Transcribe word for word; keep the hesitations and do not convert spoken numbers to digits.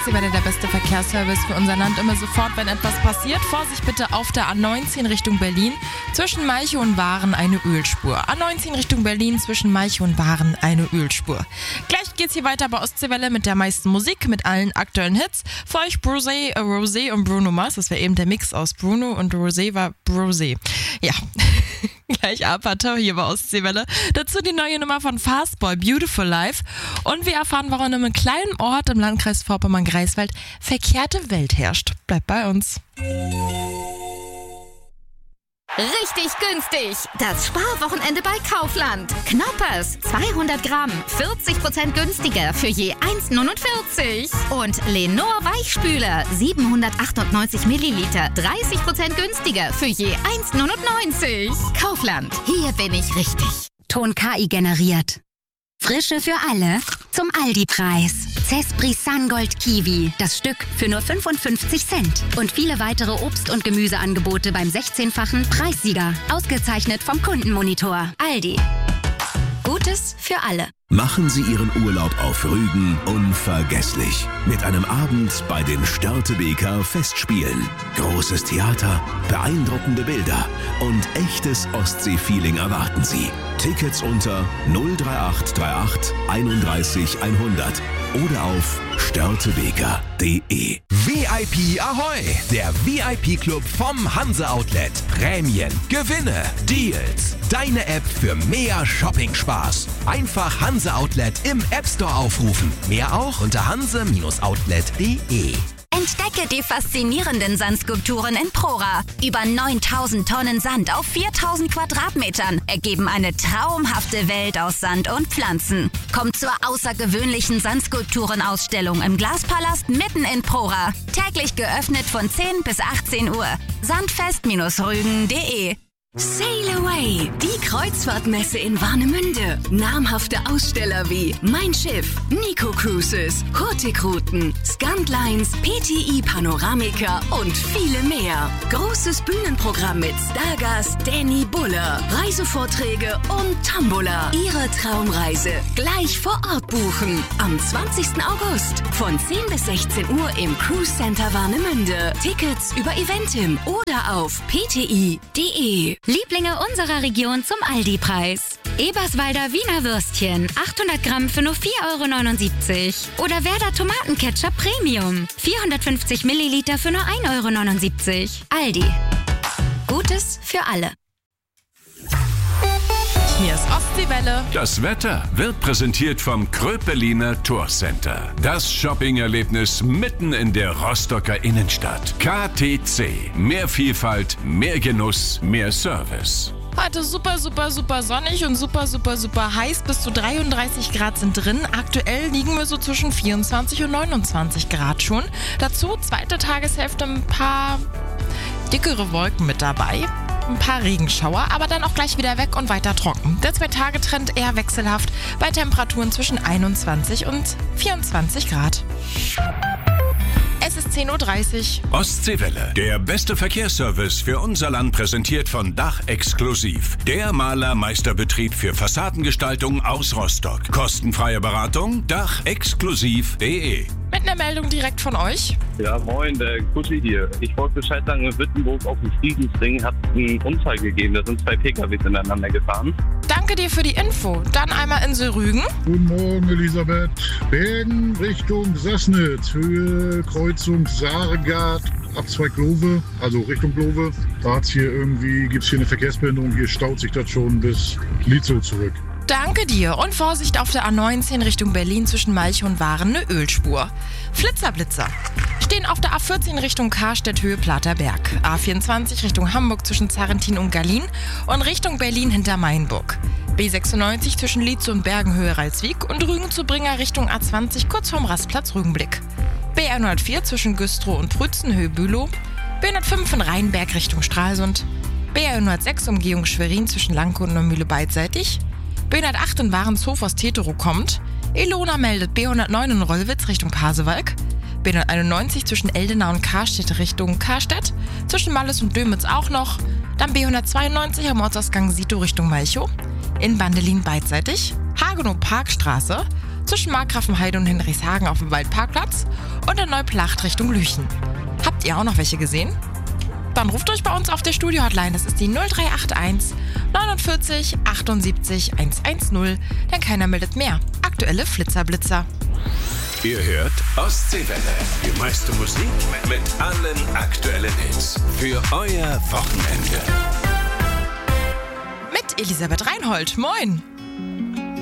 Ostseewelle, der beste Verkehrsservice für unser Land. Immer sofort, wenn etwas passiert. Vorsicht bitte auf der A neunzehn Richtung Berlin. Zwischen Malchow und Waren eine Ölspur. A neunzehn Richtung Berlin, zwischen Malchow und Waren eine Ölspur. Gleich geht's hier weiter bei Ostseewelle mit der meisten Musik, mit allen aktuellen Hits. Für euch Brosé, äh, Rosé und Bruno Mars. Das wäre eben der Mix aus Bruno und Rosé war Brosé. Ja, gleich Apatow hier bei Ostseewelle. Dazu die neue Nummer von Fastboy, Beautiful Life. Und wir erfahren, warum in einem kleinen Ort im Landkreis Vorpommern-Greifswald verkehrte Welt herrscht. Bleibt bei uns. Richtig günstig! Das Sparwochenende bei Kaufland. Knoppers, zweihundert Gramm, vierzig Prozent günstiger für je eins neunundvierzig. Und Lenor Weichspüler, siebenhundertachtundneunzig Milliliter, dreißig Prozent günstiger für je eins neunundneunzig. Kaufland, hier bin ich richtig. Ton K I generiert. Frische für alle zum Aldi-Preis. Cespri Sungold Kiwi, das Stück für nur fünfundfünfzig Cent. Und viele weitere Obst- und Gemüseangebote beim sechzehnfachen Preissieger. Ausgezeichnet vom Kundenmonitor. Aldi. Gutes für alle. Machen Sie Ihren Urlaub auf Rügen unvergesslich. Mit einem Abend bei den Störtebeker Festspielen. Großes Theater, beeindruckende Bilder und echtes Ostsee-Feeling erwarten Sie. Tickets unter null drei acht drei acht einunddreißig hundert oder auf störtebeker punkt de. V I P Ahoi! Der V I P-Club vom Hanse Outlet. Prämien, Gewinne, Deals. Deine App für mehr Shopping-Spaß. Einfach Hanse Outlet im App Store aufrufen. Mehr auch unter hanse Outlet punkt de. Entdecke die faszinierenden Sandskulpturen in Prora. Über neuntausend Tonnen Sand auf viertausend Quadratmetern ergeben eine traumhafte Welt aus Sand und Pflanzen. Kommt zur außergewöhnlichen Sandskulpturenausstellung im Glaspalast mitten in Prora. Täglich geöffnet von zehn bis achtzehn Uhr. sandfest Rügen punkt de. Sail Away, die Kreuzfahrtmesse in Warnemünde. Namhafte Aussteller wie Mein Schiff, Nico Cruises, Hurtigruten, Scantlines, P T I Panoramica und viele mehr. Großes Bühnenprogramm mit Stargast Danny Buller, Reisevorträge und Tombola. Ihre Traumreise gleich vor Ort buchen. Am zwanzigsten August von zehn bis sechzehn Uhr im Cruise Center Warnemünde. Tickets über Eventim oder auf p t i punkt de. Lieblinge unserer Region zum Aldi-Preis. Eberswalder Wiener Würstchen, achthundert Gramm für nur vier Euro neunundsiebzig. Oder Werder Tomatenketchup Premium, vierhundertfünfzig Milliliter für nur ein Euro neunundsiebzig. Aldi. Gutes für alle. Hier ist Ostseewelle. Das Wetter wird präsentiert vom Kröpeliner Tourcenter. Das Shopping-Erlebnis mitten in der Rostocker Innenstadt. K T C. Mehr Vielfalt, mehr Genuss, mehr Service. Heute super, super, super sonnig und super, super, super heiß. Bis zu dreiunddreißig Grad sind drin. Aktuell liegen wir so zwischen vierundzwanzig und neunundzwanzig Grad schon. Dazu zweite Tageshälfte ein paar dickere Wolken mit dabei. Ein paar Regenschauer, aber dann auch gleich wieder weg und weiter trocken. Der Zwei-Tage-Trend eher wechselhaft bei Temperaturen zwischen einundzwanzig und vierundzwanzig Grad. Es ist zehn Uhr dreißig. Ostseewelle, der beste Verkehrsservice für unser Land, präsentiert von Dach Exklusiv. Der Malermeisterbetrieb für Fassadengestaltung aus Rostock. Kostenfreie Beratung, dach exklusiv punkt de. Mit einer Meldung direkt von euch. Ja, moin, der Kussi hier. Ich wollte Bescheid sagen, in Wittenburg auf dem Friedensring hat es einen Unfall gegeben. Da sind zwei P K Ws ineinander gefahren. Danke dir für die Info. Dann einmal Insel Rügen. Guten Morgen, Elisabeth. Bergen Richtung Sassnitz, Höhe Kreuzung Saregard, Abzweig Glove, also Richtung Glove. Da hat's hier irgendwie, gibt's hier eine Verkehrsbehinderung. Hier staut sich das schon bis Lietzow zurück. Danke dir und Vorsicht auf der A neunzehn Richtung Berlin zwischen Malchow und Waren eine Ölspur. Flitzerblitzer stehen auf der A vierzehn Richtung Karstedt Höhe Platerberg, A vierundzwanzig Richtung Hamburg zwischen Zarrentin und Gallien und Richtung Berlin hinter Mainburg. B sechsundneunzig zwischen Lietzow und Bergen Höhe Ralswiek und Rügen zu Bringer Richtung A zwanzig kurz vorm Rastplatz Rügenblick. B hundertvier zwischen Güstrow und Prützen Höhe Bülow, B hundertfünf in Rheinberg Richtung Stralsund, B hundertsechs Umgehung Schwerin zwischen Langkunden und Mühle beidseitig, B hundertacht in Warenshof aus Teterow kommt, Ilona meldet B hundertneun in Rollwitz Richtung Pasewalk, B hunderteinundneunzig zwischen Eldenau und Karstedt Richtung Karstadt, zwischen Malles und Dömitz auch noch, dann B hundertzweiundneunzig am Ortsausgang Sito Richtung Malchow, in Bandelin beidseitig, Hagenow Parkstraße, zwischen Markgrafenheide und Hinrichshagen auf dem Waldparkplatz und in Neuplacht Richtung Lüchen. Habt ihr auch noch welche gesehen? Dann ruft euch bei uns auf der Studio-Hotline, das ist die null drei acht eins neunundvierzig achtundsiebzig hundertzehn, denn keiner meldet mehr. Aktuelle Flitzerblitzer. Ihr hört Ostseewelle. Die meiste Musik mit allen aktuellen Hits. Für euer Wochenende. Mit Elisabeth Reinhold. Moin!